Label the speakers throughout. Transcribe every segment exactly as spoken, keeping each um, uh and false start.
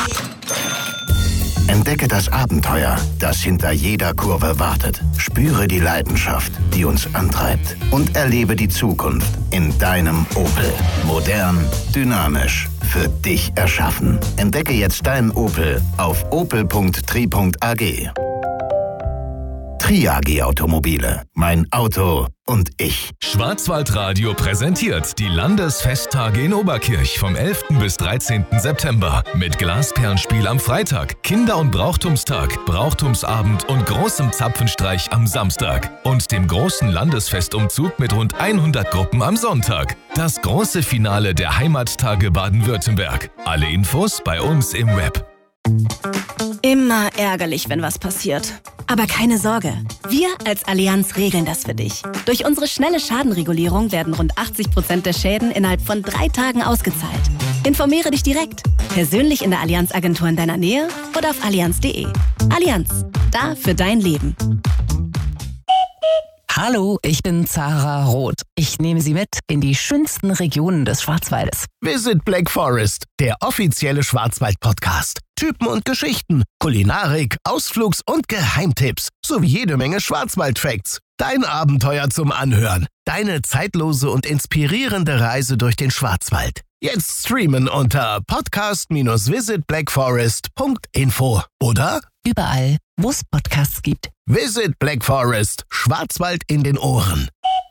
Speaker 1: Entdecke das Abenteuer, das hinter jeder Kurve wartet. Spüre die Leidenschaft, die uns antreibt. Und erlebe die Zukunft in deinem Opel. Modern, dynamisch, für dich erschaffen. Entdecke jetzt deinen Opel auf opel punkt tri punkt a g. Triagi Automobile. Mein Auto und ich.
Speaker 2: Schwarzwaldradio präsentiert die Landesfesttage in Oberkirch vom elften bis dreizehnten September. Mit Glasperlenspiel am Freitag, Kinder- und Brauchtumstag, Brauchtumsabend und großem Zapfenstreich am Samstag. Und dem großen Landesfestumzug mit rund hundert Gruppen am Sonntag. Das große Finale der Heimattage Baden-Württemberg. Alle Infos bei uns im Web.
Speaker 3: Immer ärgerlich, wenn was passiert. Aber keine Sorge, wir als Allianz regeln das für dich. Durch unsere schnelle Schadenregulierung werden rund achtzig Prozent der Schäden innerhalb von drei Tagen ausgezahlt. Informiere dich direkt, persönlich in der Allianz-Agentur in deiner Nähe oder auf allianz punkt de. Allianz, da für dein Leben.
Speaker 4: Hallo, ich bin Zara Roth. Ich nehme Sie mit in die schönsten Regionen des Schwarzwaldes.
Speaker 5: Visit Black Forest, der offizielle Schwarzwald-Podcast. Typen und Geschichten, Kulinarik, Ausflugs- und Geheimtipps sowie jede Menge Schwarzwald-Facts. Dein Abenteuer zum Anhören. Deine zeitlose und inspirierende Reise durch den Schwarzwald. Jetzt streamen unter podcast dash visit black forest punkt info oder
Speaker 4: Überall, wo es Podcasts gibt.
Speaker 5: Visit Black Forest, Schwarzwald in den Ohren.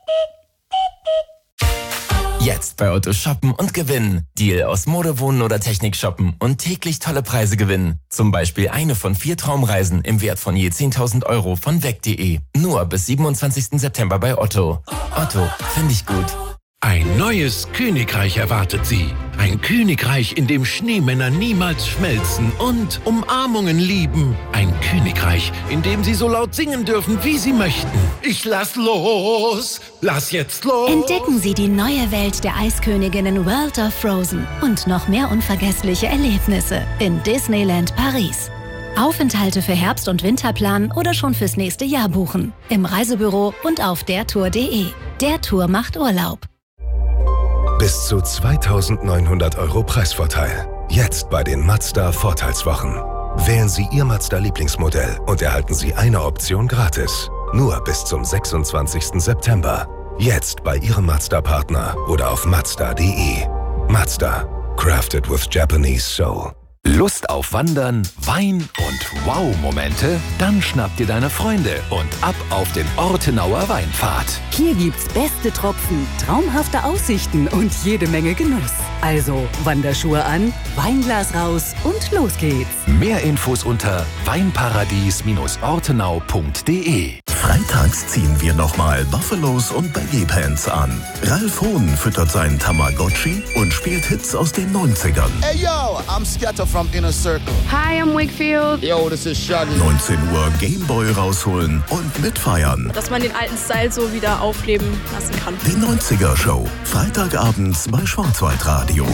Speaker 6: Jetzt bei Otto shoppen und gewinnen. Deal aus Mode, Wohnen oder Technik shoppen und täglich tolle Preise gewinnen. Zum Beispiel eine von vier Traumreisen im Wert von je zehntausend Euro von weg punkt de. Nur bis siebenundzwanzigsten September bei Otto. Otto, finde ich gut.
Speaker 7: Ein neues Königreich erwartet Sie. Ein Königreich, in dem Schneemänner niemals schmelzen und Umarmungen lieben. Ein Königreich, in dem Sie so laut singen dürfen, wie Sie möchten. Ich lass los, lass jetzt los.
Speaker 8: Entdecken Sie die neue Welt der Eisköniginnen World of Frozen und noch mehr unvergessliche Erlebnisse in Disneyland Paris. Aufenthalte für Herbst- und Winterplan oder schon fürs nächste Jahr buchen. Im Reisebüro und auf der tour punkt de. Der Tour macht Urlaub.
Speaker 9: Bis zu zweitausendneunhundert Euro Preisvorteil. Jetzt bei den Mazda Vorteilswochen. Wählen Sie Ihr Mazda-Lieblingsmodell und erhalten Sie eine Option gratis. Nur bis zum sechsundzwanzigsten September. Jetzt bei Ihrem Mazda-Partner oder auf mazda punkt de. Mazda. Crafted with Japanese soul.
Speaker 2: Lust auf Wandern, Wein und Wow-Momente? Dann schnapp dir deine Freunde und ab auf den Ortenauer Weinpfad.
Speaker 10: Hier gibt's beste Tropfen, traumhafte Aussichten und jede Menge Genuss. Also Wanderschuhe an, Weinglas raus und los geht's.
Speaker 2: Mehr Infos unter weinparadies ortenau punkt de.
Speaker 1: Freitags ziehen wir nochmal Buffalos und Baggy Pants an. Ralf Hohn füttert seinen Tamagotchi und spielt Hits aus den neunzigern.
Speaker 11: Hey yo, I'm Scatter from Inner Circle.
Speaker 12: Hi, I'm Wakefield.
Speaker 11: Yo, this is Shaggy.
Speaker 1: neunzehn Uhr Gameboy rausholen und mitfeiern.
Speaker 12: Dass man den alten Style so wieder aufleben lassen kann.
Speaker 1: Die neunziger Show. Freitagabends bei Schwarzwaldradio.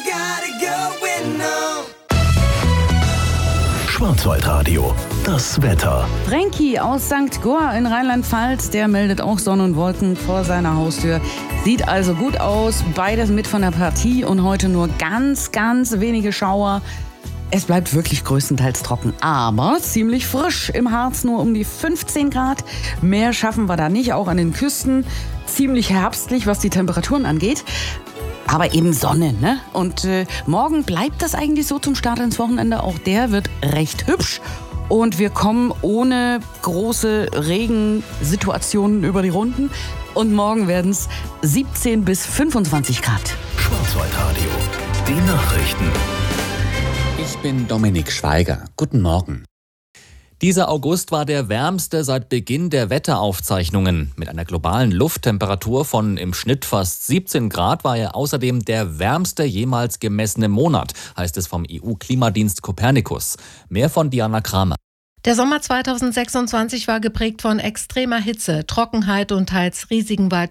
Speaker 1: Schwarzwaldradio. Das Wetter.
Speaker 13: Frankie aus Sankt Goar in Rheinland-Pfalz, der meldet auch Sonne und Wolken vor seiner Haustür. Sieht also gut aus, beides mit von der Partie und heute nur ganz, ganz wenige Schauer. Es bleibt wirklich größtenteils trocken, aber ziemlich frisch. Im Harz nur um die fünfzehn Grad. Mehr schaffen wir da nicht, auch an den Küsten. Ziemlich herbstlich, was die Temperaturen angeht. Aber eben Sonne, ne? Und äh, morgen bleibt das eigentlich so zum Start ins Wochenende. Auch der wird recht hübsch. Und wir kommen ohne große Regensituationen über die Runden. Und morgen werden es siebzehn bis fünfundzwanzig Grad.
Speaker 1: Schwarzwaldradio. Die Nachrichten.
Speaker 14: Ich bin Dominik Schweiger. Guten Morgen. Dieser August war der wärmste seit Beginn der Wetteraufzeichnungen. Mit einer globalen Lufttemperatur von im Schnitt fast siebzehn Grad war er außerdem der wärmste jemals gemessene Monat, heißt es vom E U-Klimadienst Copernicus. Mehr von Diana Kramer.
Speaker 15: Der Sommer zweitausendsechsundzwanzig war geprägt von extremer Hitze, Trockenheit und teils riesigen Wald